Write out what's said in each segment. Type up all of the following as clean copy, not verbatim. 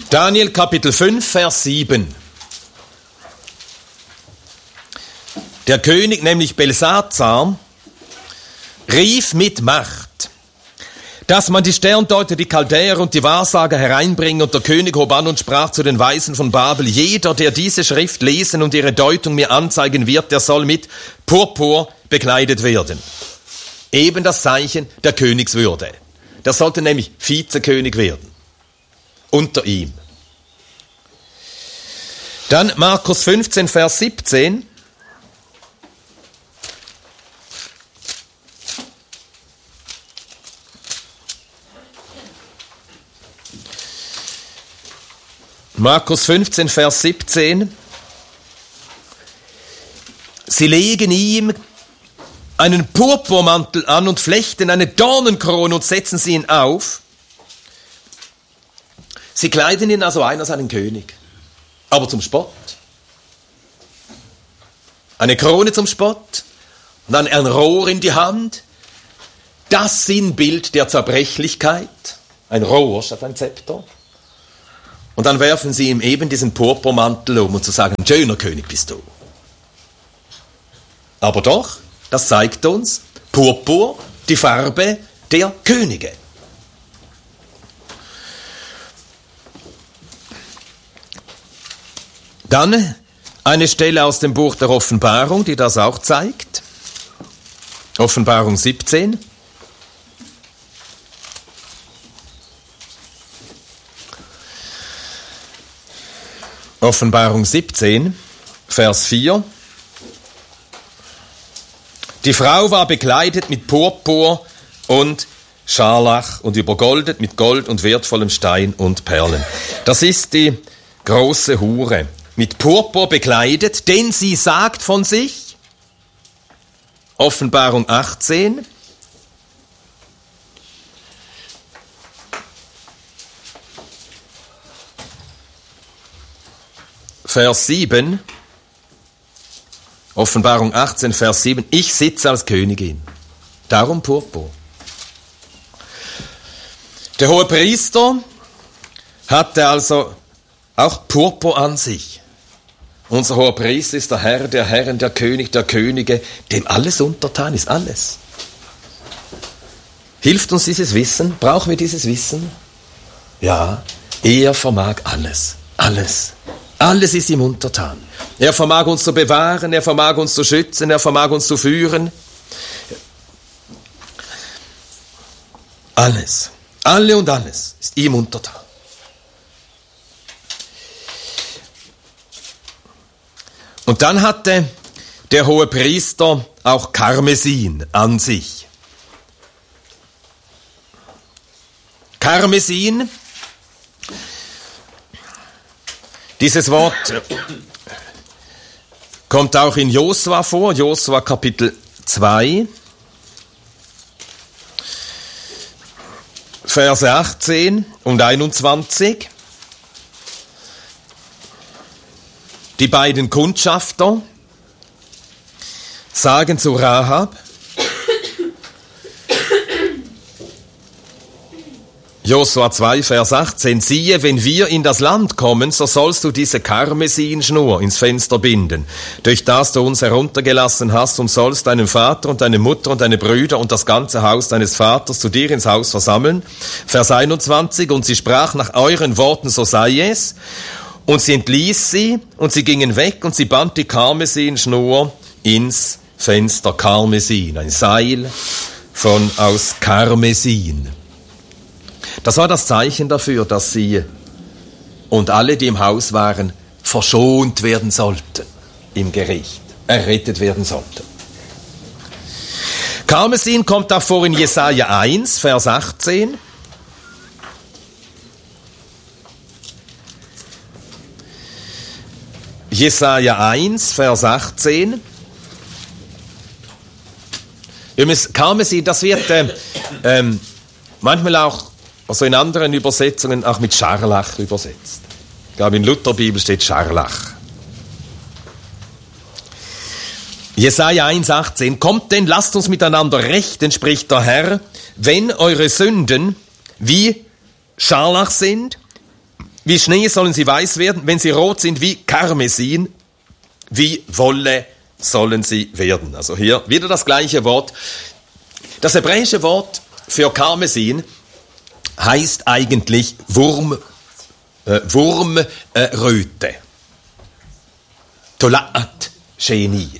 Daniel Kapitel 5, Vers 7. Der König, nämlich Belsazar, rief mit Macht, dass man die Sterndeuter, die Chaldäer und die Wahrsager hereinbringe, und der König hob an und sprach zu den Weisen von Babel: Jeder, der diese Schrift lesen und ihre Deutung mir anzeigen wird, der soll mit Purpur bekleidet werden. Eben das Zeichen der Königswürde. Der sollte nämlich Vizekönig werden. Unter ihm. Dann Markus 15, Vers 17. Markus 15, Vers 17. Sie legen ihm einen Purpurmantel an und flechten eine Dornenkrone und setzen sie ihn auf. Sie kleiden ihn also ein als einen König, aber zum Spott. Eine Krone zum Spott und dann ein Rohr in die Hand. Das Sinnbild der Zerbrechlichkeit. Ein Rohr statt ein Zepter. Und dann werfen sie ihm eben diesen Purpurmantel um und zu sagen: schöner König bist du. Aber doch, das zeigt uns, Purpur, die Farbe der Könige. Dann eine Stelle aus dem Buch der Offenbarung, die das auch zeigt. Offenbarung 17. Offenbarung 17, Vers 4. Die Frau war bekleidet mit Purpur und Scharlach und übergoldet mit Gold und wertvollem Stein und Perlen. Das ist die große Hure. Mit Purpur bekleidet, denn sie sagt von sich, Offenbarung 18, Vers 7, Offenbarung 18, Vers 7, ich sitze als Königin. Darum Purpur. Der Hohepriester hatte also auch Purpur an sich. Unser Hohepriester ist der Herr der Herren, der König der Könige, dem alles untertan ist, alles. Hilft uns dieses Wissen? Brauchen wir dieses Wissen? Ja, er vermag alles, alles. Alles ist ihm untertan. Er vermag uns zu bewahren, er vermag uns zu schützen, er vermag uns zu führen. Alles, alle und alles ist ihm untertan. Und dann hatte der Hohepriester auch Karmesin an sich. Karmesin, dieses Wort kommt auch in Josua vor, Josua Kapitel 2, Verse 18 und 21. Die beiden Kundschafter sagen zu Rahab, Josua 2, Vers 18, siehe, wenn wir in das Land kommen, so sollst du diese Karmesinschnur ins Fenster binden, durch das du uns heruntergelassen hast, und sollst deinen Vater und deine Mutter und deine Brüder und das ganze Haus deines Vaters zu dir ins Haus versammeln. Vers 21, und sie sprach, nach euren Worten, so sei es. Und sie entließ sie, und sie gingen weg, und sie band die Karmesinschnur ins Fenster. Karmesin, ein Seil aus Karmesin. Das war das Zeichen dafür, dass sie und alle, die im Haus waren, verschont werden sollten im Gericht, errettet werden sollten. Karmesin kommt auch vor in Jesaja 1, Vers 18. Jesaja 1, Vers 18. Karmesin, das wird manchmal auch, also in anderen Übersetzungen, auch mit Scharlach übersetzt. Ich glaube, in Lutherbibel steht Scharlach. Jesaja 1, 18. Kommt denn, lasst uns miteinander rechten, spricht der Herr, wenn eure Sünden wie Scharlach sind, wie Schnee sollen sie weiß werden, wenn sie rot sind wie Karmesin, wie Wolle sollen sie werden. Also hier wieder das gleiche Wort. Das hebräische Wort für Karmesin heißt eigentlich Wurmröte. Tola'at Sheni.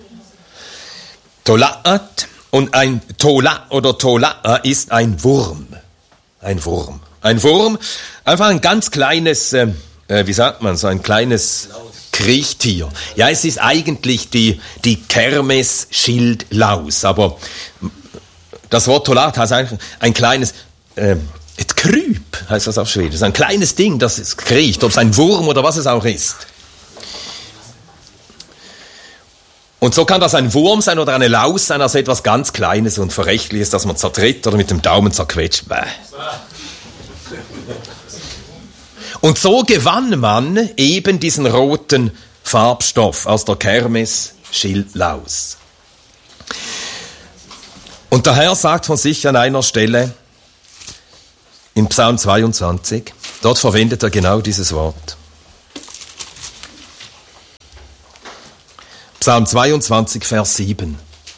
Tola'at und ein Tola oder Tola'a ist ein Wurm. Ein Wurm. Ein Wurm, einfach ein ganz kleines, wie sagt man, so ein kleines Kriechtier. Ja, es ist eigentlich die Kermes-Schildlaus, aber das Wort Tolat heißt eigentlich ein kleines, et Kryp heißt das auf Schwedisch. Das ist ein kleines Ding, das es kriecht, ob es ein Wurm oder was es auch ist. Und so kann das ein Wurm sein oder eine Laus sein, also etwas ganz Kleines und Verrechtliches, das man zertritt oder mit dem Daumen zerquetscht. Bäh. Und so gewann man eben diesen roten Farbstoff aus der Kermes-Schildlaus. Und der Herr sagt von sich an einer Stelle in Psalm 22, dort verwendet er genau dieses Wort. Psalm 22, Vers 7.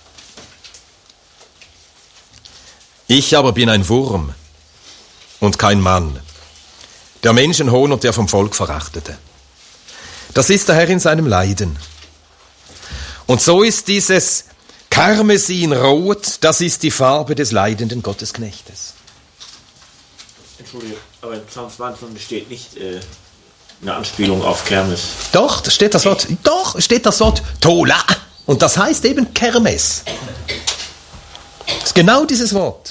Ich aber bin ein Wurm und kein Mann, der Menschenhohn und der vom Volk verachtete. Das ist der Herr in seinem Leiden. Und so ist dieses Karmesinrot, das ist die Farbe des leidenden Gottesknechtes. Entschuldigung, aber in Psalm 22 steht nicht eine Anspielung auf Kermes. Doch, da steht das Wort Tola. Und das heißt eben Kermes. Das ist genau dieses Wort.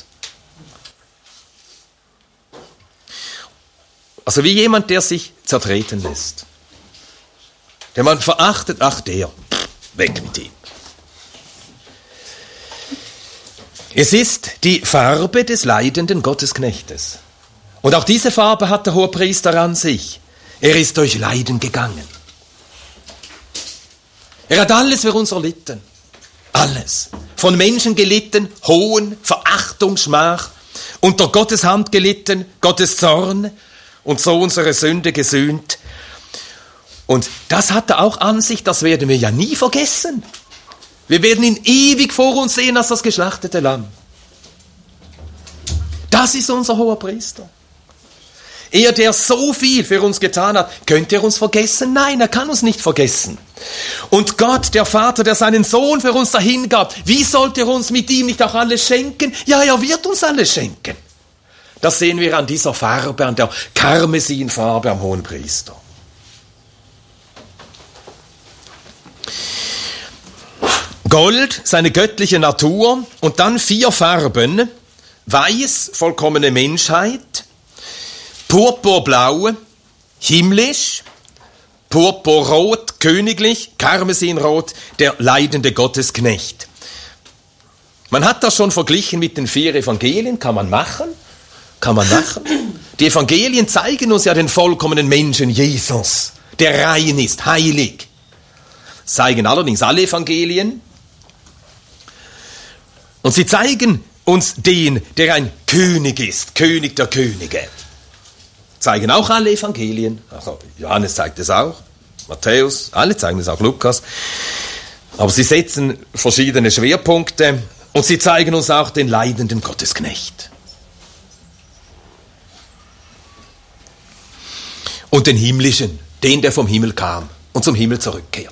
Also wie jemand, der sich zertreten lässt. Der man verachtet, ach der, weg mit ihm. Es ist die Farbe des leidenden Gottesknechtes. Und auch diese Farbe hat der Hohepriester an sich. Er ist durch Leiden gegangen. Er hat alles für uns erlitten. Alles. Von Menschen gelitten, Hohn, Verachtung, Schmach. Unter Gottes Hand gelitten, Gottes Zorn. Und so unsere Sünde gesühnt. Und das hat er auch an sich, das werden wir ja nie vergessen. Wir werden ihn ewig vor uns sehen als das geschlachtete Lamm. Das ist unser Hohepriester. Er, der so viel für uns getan hat, könnte er uns vergessen? Nein, er kann uns nicht vergessen. Und Gott, der Vater, der seinen Sohn für uns dahingab, wie sollte er uns mit ihm nicht auch alles schenken? Ja, er wird uns alles schenken. Das sehen wir an dieser Farbe, an der Karmesinfarbe am Hohenpriester. Gold, seine göttliche Natur, und dann 4 Farben: Weiß, vollkommene Menschheit, Purpurblau, himmlisch, Purpurrot, königlich, Karmesinrot, der leidende Gottesknecht. Man hat das schon verglichen mit den 4 Evangelien, kann man machen. Die Evangelien zeigen uns ja den vollkommenen Menschen, Jesus, der rein ist, heilig. Zeigen allerdings alle Evangelien. Und sie zeigen uns den, der ein König ist, König der Könige. Zeigen auch alle Evangelien. Also Johannes zeigt es auch, Matthäus, alle zeigen es auch, Lukas. Aber sie setzen verschiedene Schwerpunkte und sie zeigen uns auch den leidenden Gottesknecht. Und den himmlischen, den, der vom Himmel kam und zum Himmel zurückkehrte.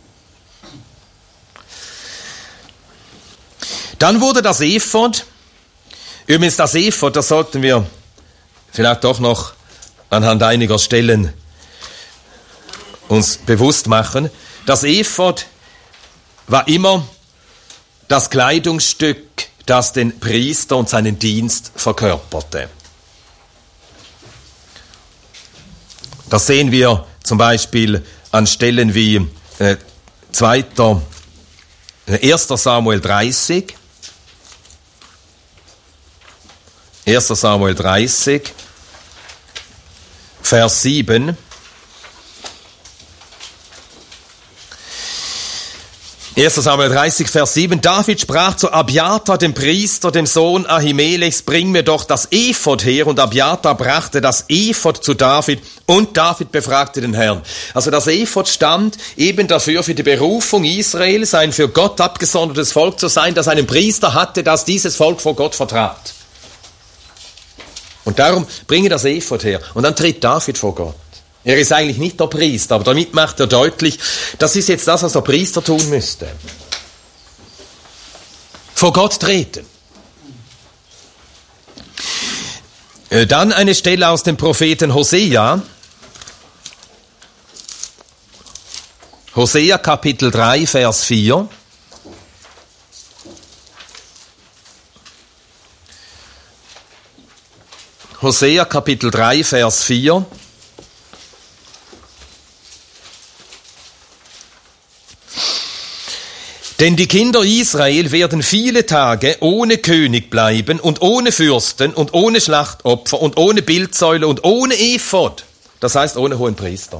Dann wurde das Ephod, übrigens das Ephod, das sollten wir vielleicht doch noch anhand einiger Stellen uns bewusst machen. Das Ephod war immer das Kleidungsstück, das den Priester und seinen Dienst verkörperte. Das sehen wir zum Beispiel an Stellen wie 1. Samuel 30, 1. Samuel 30, Vers 7. 1. Samuel 30, Vers 7. David sprach zu Abiathar, dem Priester, dem Sohn Ahimelechs, bring mir doch das Ephod her. Und Abiathar brachte das Ephod zu David und David befragte den Herrn. Also das Ephod stand eben dafür, für die Berufung Israels, ein für Gott abgesondertes Volk zu sein, das einen Priester hatte, das dieses Volk vor Gott vertrat. Und darum bringe das Ephod her. Und dann tritt David vor Gott. Er ist eigentlich nicht der Priester, aber damit macht er deutlich, das ist jetzt das, was der Priester tun müsste. Vor Gott treten. Dann eine Stelle aus dem Propheten Hosea. Hosea Kapitel 3, Vers 4. Hosea Kapitel 3, Vers 4. Denn die Kinder Israel werden viele Tage ohne König bleiben und ohne Fürsten und ohne Schlachtopfer und ohne Bildsäule und ohne Ephod. Das heißt ohne Hohenpriester.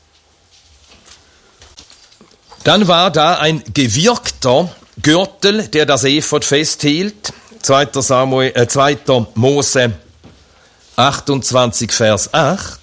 Dann war da ein gewirkter Gürtel, der das Ephod festhielt. 2. Mose 28, Vers 8.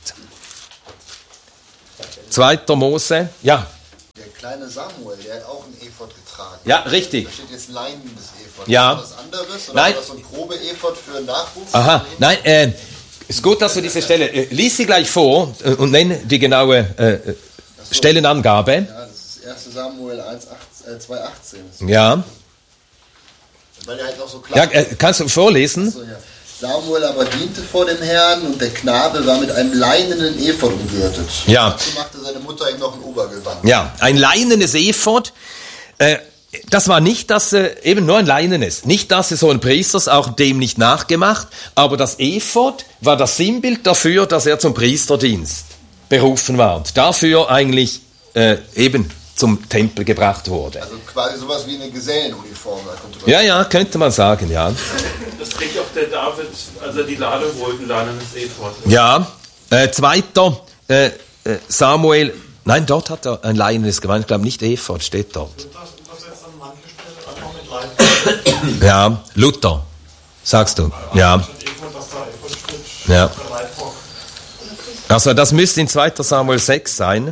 2. Mose, ja. Der kleine Samuel, der hat auch einen Ephod getragen. Ja, richtig. Da steht jetzt leinendes Ephod. Ja. Ist das was anderes? Oder Nein. war das so ein Probe-Ephod für Nachwuchs? Aha, nein, ist gut, dass du diese Stelle, lies sie gleich vor und nenn die genaue Stellenangabe. Ja, das ist 1. Samuel 2,18. Ja. Weil der halt auch so klar Ja, kannst du vorlesen? so, ja. Samuel aber diente vor dem Herrn und der Knabe war mit einem leinenen Ephod umgürtet. Ja. Dazu machte seine Mutter ihm noch ein Obergewand. Ja, ein leinenes Ephod. Das war nicht das, eben nur ein leinenes. Nicht das des hohen Priesters, auch dem nicht nachgemacht. Aber das Ephod war das Sinnbild dafür, dass er zum Priesterdienst berufen war. Und dafür eigentlich eben zum Tempel gebracht wurde. Also quasi sowas wie eine Gesellenuniform. Da könnte man Ja, könnte man sagen, ja. Das trägt auch der David, als er die Lade holt, ein leinenes Ephod. Ja, 2. Samuel, nein, dort hat er ein leinenes gemeint, ich glaube nicht Ephod, steht dort. Das jetzt am Mann gestellt, einfach mit Leib. Ja, Luther, sagst du, ja. Ja. Also das müsste in 2. Samuel 6 sein.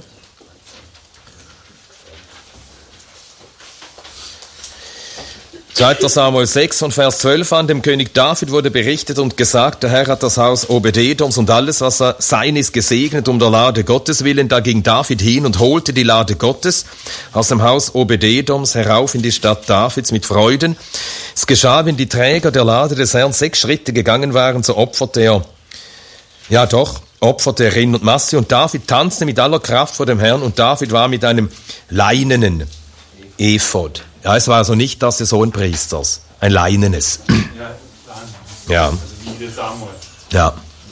2. Samuel 6 und Vers 12 an, dem König David wurde berichtet und gesagt, der Herr hat das Haus Obed-Edoms und alles, was sein ist, gesegnet um der Lade Gottes willen. Da ging David hin und holte die Lade Gottes aus dem Haus Obed-Edoms herauf in die Stadt Davids mit Freuden. Es geschah, wenn die Träger der Lade des Herrn 6 Schritte gegangen waren, so opferte er Rinn und Masse. Und David tanzte mit aller Kraft vor dem Herrn und David war mit einem leinenen Ephod. Ja, es war also nicht das des Hohenpriesters, ein leinenes. Ja. Also wie Samuel. Ja.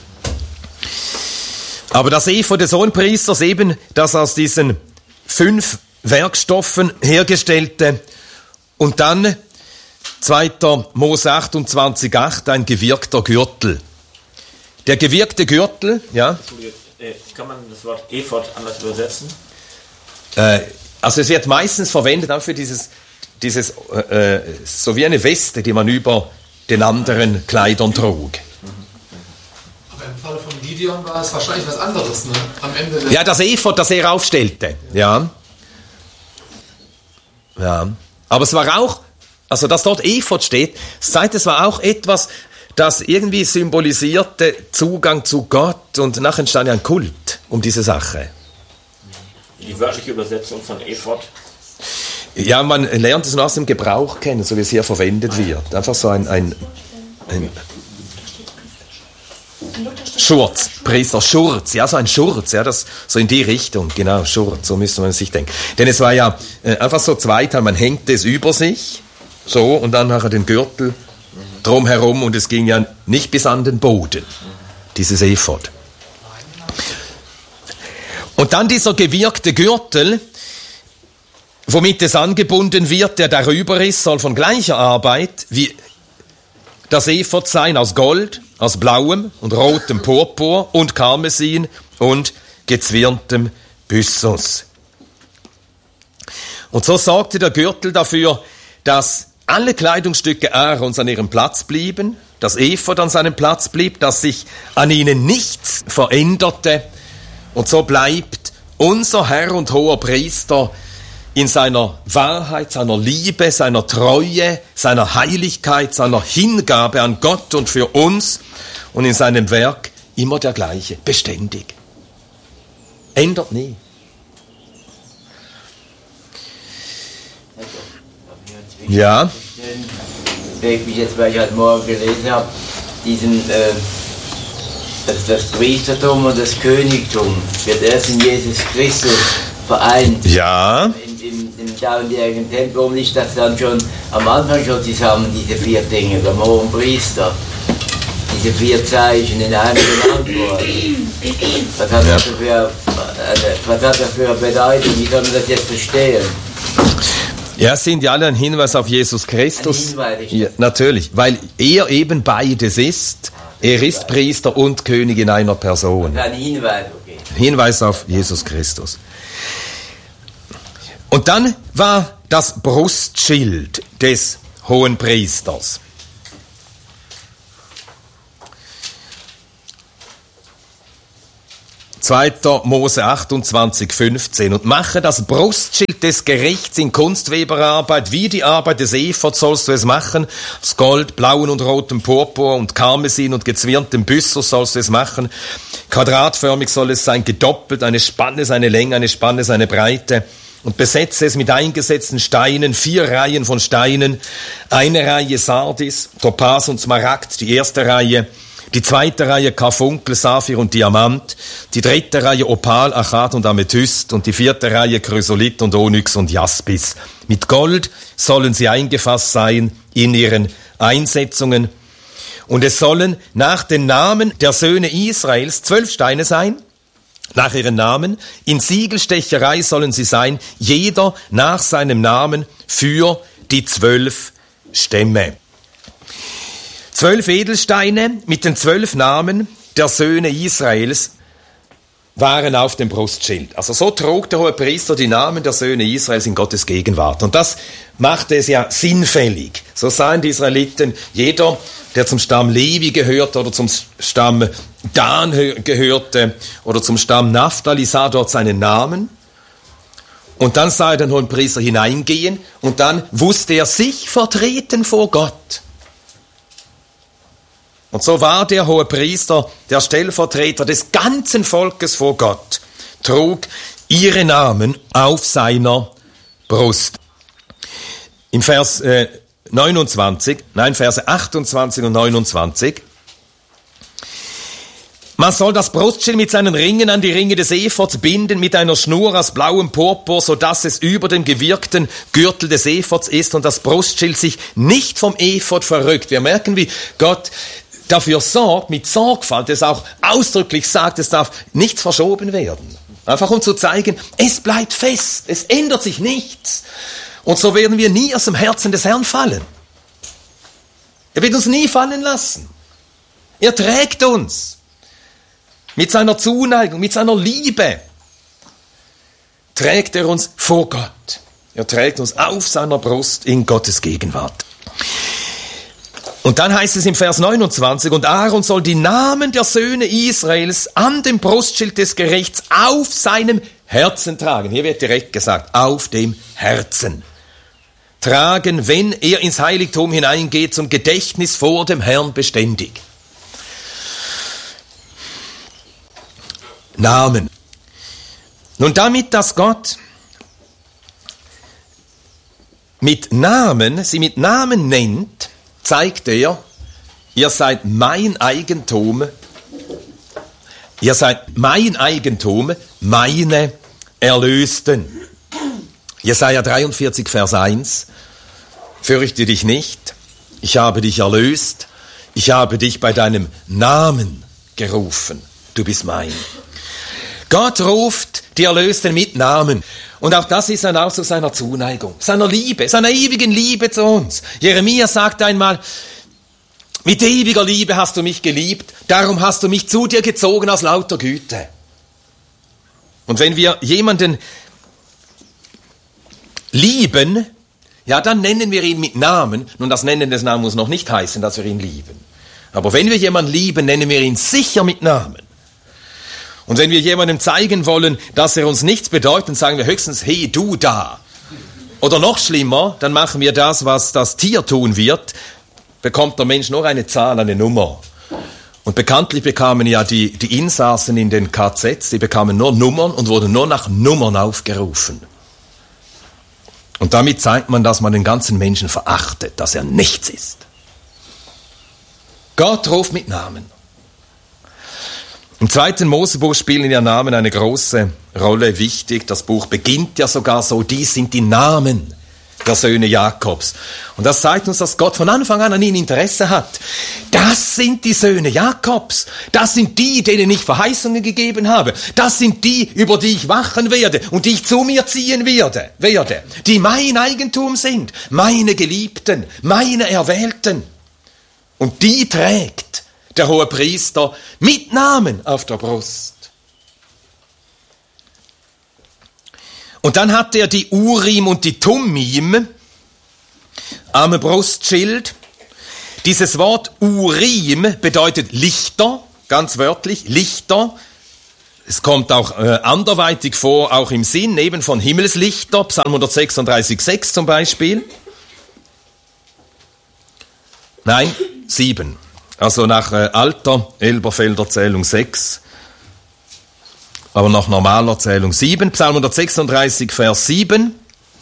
Aber das Ephod des Hohenpriesters eben, das aus diesen 5 Werkstoffen hergestellte und dann 2. Mose 28,8 ein gewirkter Gürtel. Der gewirkte Gürtel, ja. Kann man das Wort Ephod anders übersetzen? Also es wird meistens verwendet auch für dieses so wie eine Weste, die man über den anderen Kleidern trug. Aber im Falle von Gideon war es wahrscheinlich was anderes, ne? Am Ende Ja, das Ephod, das er aufstellte. Ja. Ja. Aber es war auch, also dass dort Ephod steht, es war auch etwas, das irgendwie symbolisierte Zugang zu Gott und nachher entstand ja ein Kult um diese Sache. Die wörtliche Übersetzung von Ephod. Ja, man lernt es nur aus dem Gebrauch kennen, so wie es hier verwendet wird. Einfach so ein Schurz, Priester, Schurz, ja, so ein Schurz, ja, das, so in die Richtung, genau, Schurz, so müsste man sich denken. Denn es war ja einfach so zweiteil, man hängte es über sich, so, und dann nachher den Gürtel drumherum und es ging ja nicht bis an den Boden, dieses Ephod. Und dann dieser gewirkte Gürtel, womit es angebunden wird, der darüber ist, soll von gleicher Arbeit wie das Ephod sein, aus Gold, aus blauem und rotem Purpur und Karmesin und gezwirntem Byssus. Und so sorgte der Gürtel dafür, dass alle Kleidungsstücke Aarons an ihrem Platz blieben, das Ephod an seinem Platz blieb, dass sich an ihnen nichts veränderte. Und so bleibt unser Herr und hoher Priester in seiner Wahrheit, seiner Liebe, seiner Treue, seiner Heiligkeit, seiner Hingabe an Gott und für uns und in seinem Werk immer der gleiche, beständig. Ändert nie. Ja. Ich jetzt, weil ich heute Morgen gelesen habe, das Priestertum und das Königtum wird erst in Jesus Christus vereint. Ja. Im tausendjährigen Tempel, warum nicht das dann schon am Anfang schon zusammen, diese 4 Dinge, beim hohen Priester, diese 4 Zeichen in einem genannt worden. Was hat das für eine Bedeutung? Wie soll man das jetzt verstehen? Ja, sind ja alle ein Hinweis auf Jesus Christus. Ein Hinweis, ja, natürlich, weil er eben beides ist. Er ist Priester und König in einer Person. Ein Hinweis, okay. Hinweis auf Jesus Christus. Und dann war das Brustschild des Hohenpriesters. 2. Mose 28,15 und mache das Brustschild des Gerichts in Kunstweberarbeit, wie die Arbeit des Ephod sollst du es machen, aus Gold, blauen und rotem Purpur und Karmesin und gezwirntem Byssus sollst du es machen, quadratförmig soll es sein, gedoppelt, eine Spanne, seine Länge, eine Spanne, seine Breite, und besetze es mit eingesetzten Steinen, 4 Reihen von Steinen, eine Reihe Sardis, Topas und Smaragd, die erste Reihe, die zweite Reihe Karfunkel, Saphir und Diamant, die dritte Reihe Opal, Achat und Amethyst und die 4. Reihe Chrysolit und Onyx und Jaspis. Mit Gold sollen sie eingefasst sein in ihren Einsetzungen. Und es sollen nach den Namen der Söhne Israels 12 Steine sein, nach ihren Namen. In Siegelstecherei sollen sie sein, jeder nach seinem Namen für die 12 Stämme. 12 Edelsteine mit den 12 Namen der Söhne Israels waren auf dem Brustschild. Also so trug der Hohepriester die Namen der Söhne Israels in Gottes Gegenwart. Und das machte es ja sinnfällig. So sahen die Israeliten, jeder, der zum Stamm Levi gehörte oder zum Stamm Dan gehörte oder zum Stamm Naphtali, sah dort seinen Namen. Und dann sah er den Hohepriester hineingehen und dann wusste er sich vertreten vor Gott. Und so war der Hohepriester der Stellvertreter des ganzen Volkes vor Gott, trug ihre Namen auf seiner Brust. Im Verse 28 und 29. Man soll das Brustschild mit seinen Ringen an die Ringe des Ephods binden, mit einer Schnur aus blauem Purpur, so dass es über dem gewirkten Gürtel des Ephods ist und das Brustschild sich nicht vom Ephod verrückt. Wir merken, wie Gott dafür sorgt, mit Sorgfalt, es auch ausdrücklich sagt, es darf nichts verschoben werden. Einfach um zu zeigen, es bleibt fest, es ändert sich nichts. Und so werden wir nie aus dem Herzen des Herrn fallen. Er wird uns nie fallen lassen. Er trägt uns mit seiner Zuneigung, mit seiner Liebe. Trägt er uns vor Gott. Er trägt uns auf seiner Brust in Gottes Gegenwart. Und dann heißt es im Vers 29, und Aaron soll die Namen der Söhne Israels an dem Brustschild des Gerichts auf seinem Herzen tragen. Hier wird direkt gesagt, auf dem Herzen tragen, wenn er ins Heiligtum hineingeht, zum Gedächtnis vor dem Herrn beständig. Namen. Nun damit, dass Gott sie mit Namen nennt, zeigt er, ihr seid mein Eigentum, meine Erlösten. Jesaja 43, Vers 1, fürchte dich nicht, ich habe dich erlöst, ich habe dich bei deinem Namen gerufen, du bist mein. Gott ruft die Erlösten mit Namen. Und auch das ist ein Ausdruck seiner Zuneigung, seiner Liebe, seiner ewigen Liebe zu uns. Jeremia sagt einmal, mit ewiger Liebe hast du mich geliebt, darum hast du mich zu dir gezogen aus lauter Güte. Und wenn wir jemanden lieben, ja, dann nennen wir ihn mit Namen. Nun, das Nennen des Namens muss noch nicht heißen, dass wir ihn lieben. Aber wenn wir jemanden lieben, nennen wir ihn sicher mit Namen. Und wenn wir jemandem zeigen wollen, dass er uns nichts bedeutet, sagen wir höchstens, hey, du da. Oder noch schlimmer, dann machen wir das, was das Tier tun wird, bekommt der Mensch nur eine Zahl, eine Nummer. Und bekanntlich bekamen ja die Insassen in den KZs, die bekamen nur Nummern und wurden nur nach Nummern aufgerufen. Und damit zeigt man, dass man den ganzen Menschen verachtet, dass er nichts ist. Gott ruft mit Namen. Im 2. Mosebuch spielen ja Namen eine große Rolle, wichtig. Das Buch beginnt ja sogar so, dies sind die Namen der Söhne Jakobs. Und das zeigt uns, dass Gott von Anfang an ihnen Interesse hat. Das sind die Söhne Jakobs. Das sind die, denen ich Verheißungen gegeben habe. Das sind die, über die ich wachen werde und die ich zu mir ziehen werde, die mein Eigentum sind, meine Geliebten, meine Erwählten. Und die trägt der Hohepriester mit Namen auf der Brust. Und dann hat er die Urim und die Thummim am Brustschild. Dieses Wort Urim bedeutet Lichter, ganz wörtlich, Lichter. Es kommt auch anderweitig vor, auch im Sinn eben von Himmelslichter, Psalm 136,6 zum Beispiel. Nein, 7. Also nach alter Elberfelder Zählung 6. Aber nach normaler Zählung 7. Psalm 136, Vers 7.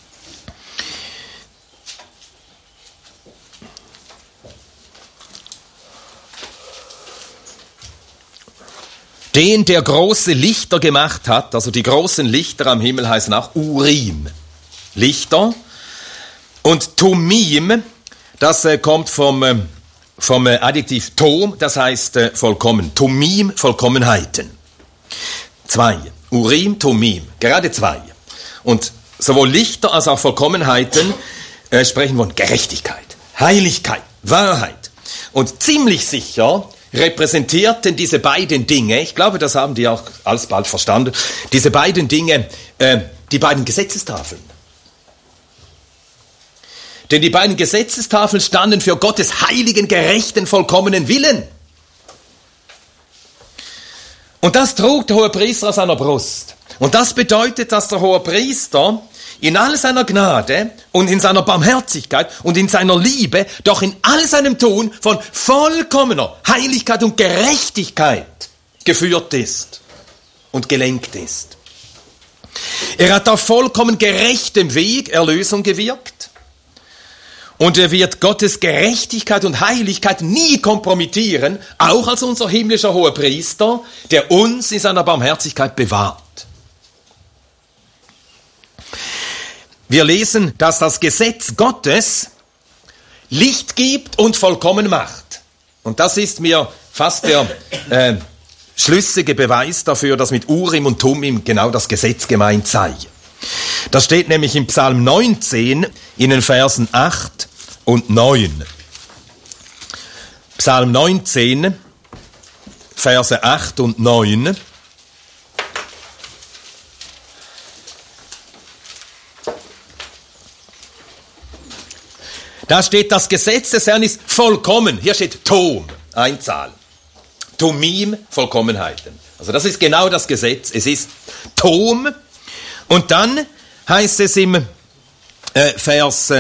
Den, der große Lichter gemacht hat, also die großen Lichter am Himmel heißen auch Urim, Lichter. Und Thummim, das kommt vom Adjektiv Tom, das heißt vollkommen. Thummim, Vollkommenheiten. 2. Urim, Thummim, gerade 2. Und sowohl Lichter als auch Vollkommenheiten sprechen von Gerechtigkeit, Heiligkeit, Wahrheit. Und ziemlich sicher repräsentierten diese beiden Dinge, ich glaube, das haben die auch alsbald verstanden, diese beiden Dinge, die beiden Gesetzestafeln. Denn die beiden Gesetzestafeln standen für Gottes heiligen, gerechten, vollkommenen Willen. Und das trug der Hohepriester an seiner Brust. Und das bedeutet, dass der Hohepriester in all seiner Gnade und in seiner Barmherzigkeit und in seiner Liebe, doch in all seinem Tun von vollkommener Heiligkeit und Gerechtigkeit geführt ist und gelenkt ist. Er hat auf vollkommen gerechtem Weg Erlösung gewirkt. Und er wird Gottes Gerechtigkeit und Heiligkeit nie kompromittieren, auch als unser himmlischer Hohepriester, der uns in seiner Barmherzigkeit bewahrt. Wir lesen, dass das Gesetz Gottes Licht gibt und vollkommen macht. Und das ist mir fast der schlüssige Beweis dafür, dass mit Urim und Thummim genau das Gesetz gemeint sei. Das steht nämlich im Psalm 19 in den Versen 8 und 9. Psalm 19, Verse 8 und 9. Da steht, das Gesetz des Herrn ist vollkommen. Hier steht Tom, Einzahl. Thummim, Vollkommenheiten. Also das ist genau das Gesetz. Es ist Tom. Und dann heißt es im Vers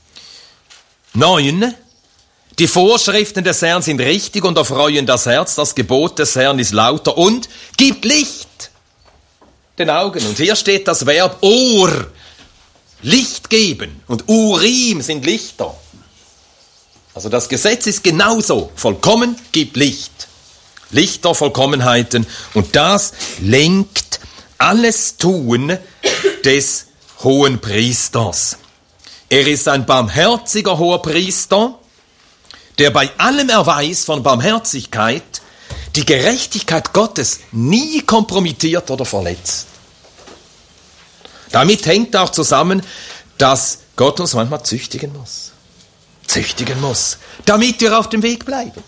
9, die Vorschriften des Herrn sind richtig und erfreuen das Herz. Das Gebot des Herrn ist lauter und gibt Licht den Augen. Und hier steht das Verb Or, Licht geben. Und Urim sind Lichter. Also das Gesetz ist genauso. Vollkommen gibt Licht. Lichter, Vollkommenheiten. Und das lenkt alles Tun des Hohenpriesters. Er ist ein barmherziger Hohepriester, der bei allem Erweis von Barmherzigkeit die Gerechtigkeit Gottes nie kompromittiert oder verletzt. Damit hängt auch zusammen, dass Gott uns manchmal züchtigen muss, damit wir auf dem Weg bleiben.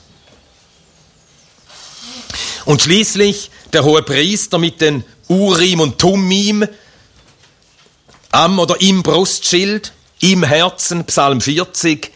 Und schließlich der Hohepriester mit den Urim und Thummim am oder im Brustschild, im Herzen, Psalm 40,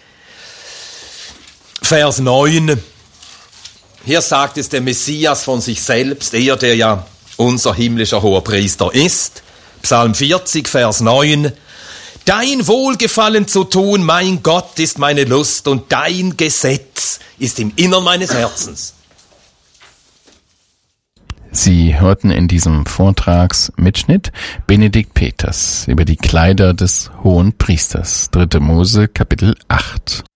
Vers 9. Hier sagt es der Messias von sich selbst, er, der ja unser himmlischer Hohepriester ist. Psalm 40, Vers 9. Dein Wohlgefallen zu tun, mein Gott, ist meine Lust und dein Gesetz ist im Innern meines Herzens. Sie hörten in diesem Vortragsmitschnitt Benedikt Peters über die Kleider des Hohen Priesters, 3. Mose, Kapitel 8.